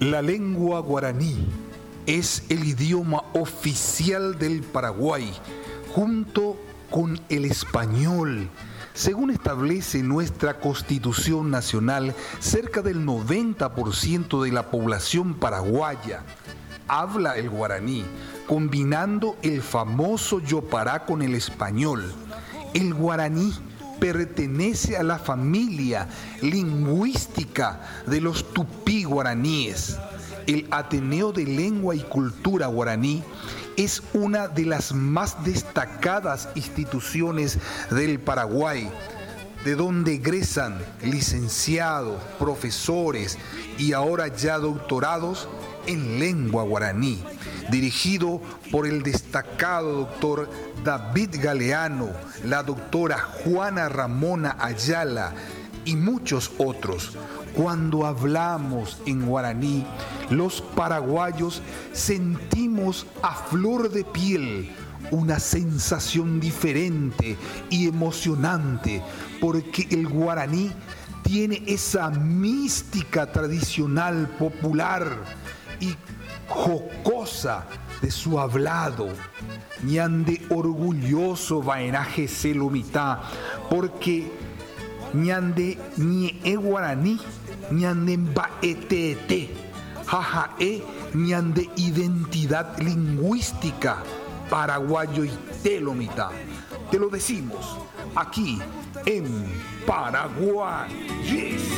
La lengua guaraní es el idioma oficial del Paraguay, junto con el español. Según establece nuestra Constitución Nacional, cerca del 90% de la población paraguaya habla el guaraní, combinando el famoso yopará con el español. El guaraní pertenece a la familia lingüística de los tupí guaraníes. El Ateneo de Lengua y Cultura Guaraní es una de las más destacadas instituciones del Paraguay, de donde egresan licenciados, profesores y ahora ya doctorados en lengua guaraní, dirigido por el destacado doctor David Galeano, la doctora Juana Ramona Ayala y muchos otros. Cuando hablamos en guaraní, los paraguayos sentimos a flor de piel una sensación diferente y emocionante, porque el guaraní tiene esa mística tradicional, popular y jocosa de su hablado. Ñande orgulloso vaenaje selomita, porque ñande ni e guaraní, ñande mbaetete, jajae, ñande identidad lingüística paraguayo y telomita. Te lo decimos aquí en Paraguay. Yes.